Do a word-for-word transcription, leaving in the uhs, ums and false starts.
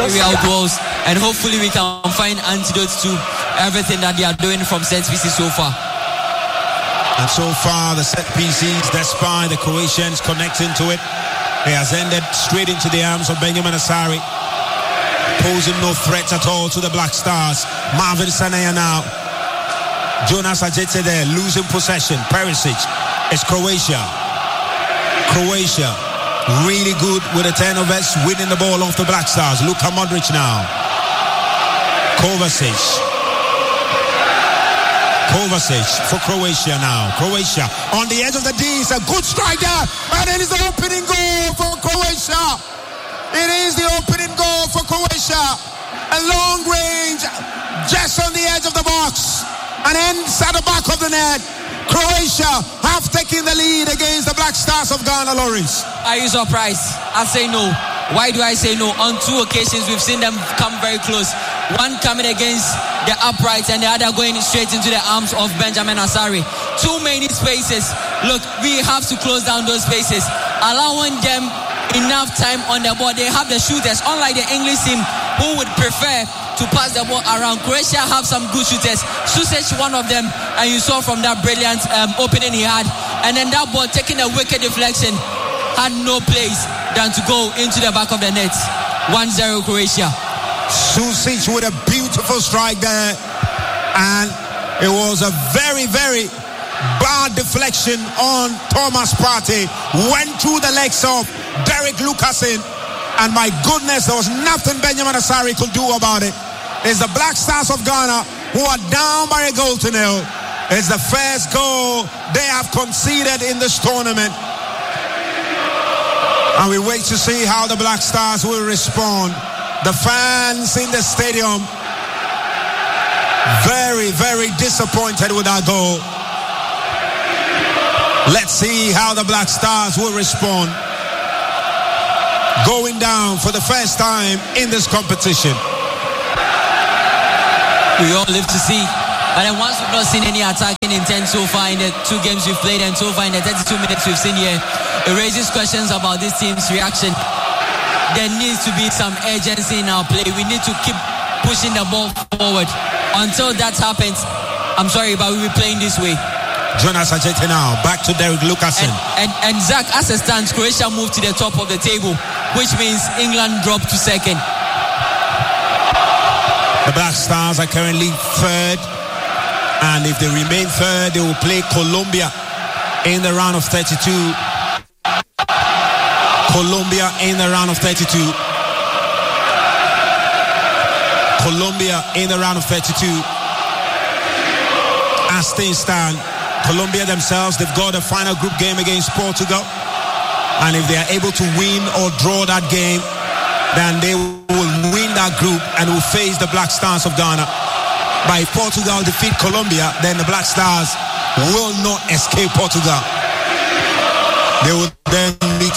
carry out goals, and hopefully we can find antidotes to everything that they are doing from set pieces so far. And so far, the set pieces, despite the Croatians connecting to it, it has ended straight into the arms of Benjamin Asari, posing no threat at all to the Black Stars. Marvin Sanaya now. Jonas Ajete there, losing possession. Perisic. It's Croatia. Croatia, really good with the turnovers, winning the ball off the Black Stars. Luka Modric now. Kovacic. Kovacic for Croatia now. Croatia on the edge of the D. It's a good strike there. And it is the opening goal for Croatia. It is the opening goal for Croatia. A long range, just on the edge of the box. And ends at the back of the net. Croatia have taken the lead against the Black Stars of Ghana, Lawrence. Are you surprised? I say no. Why do I say no? On two occasions, we've seen them come very close. One coming against the uprights and the other going straight into the arms of Benjamin Asari. Too many spaces. Look, we have to close down those spaces, allowing them enough time on the ball. They have the shooters, unlike the English team who would prefer to pass the ball around. Croatia have some good shooters. Susic, one of them, and you saw from that brilliant um, opening he had. And then that ball taking a wicked deflection had no place than to go into the back of the net. one zero Croatia. Susic with a beautiful strike there, and it was a very, very bad deflection on Thomas Partey. Went through the legs of Derek Lucasen, and my goodness, there was nothing Benjamin Asari could do about it. It's the Black Stars of Ghana who are down by a goal to nil. It's the first goal they have conceded in this tournament, and we wait to see how the Black Stars will respond. The fans in the stadium very, very disappointed with our goal. Let's see how the Black Stars will respond. Going down for the first time in this competition. We all live to see. But then once we've not seen any attacking intent so far in the two games we've played, and so far in the thirty-two minutes we've seen here, it raises questions about this team's reaction. There needs to be some urgency in our play. We need to keep pushing the ball forward. Until that happens, I'm sorry, but we'll be playing this way. Jonas Ajete now, back to Derek Lucasen. And, and, and Zach, as it stands, Croatia moved to the top of the table, which means England dropped to second. The Black Stars are currently third, and if they remain third, they will play Colombia in the round of thirty-two. Colombia in the round of thirty-two. Colombia in the round of thirty-two. As things stand, Colombia themselves, they've got a final group game against Portugal. And if they are able to win or draw that game, then they will win that group and will face the Black Stars of Ghana. But if Portugal defeat Colombia, then the Black Stars will not escape Portugal. They will then need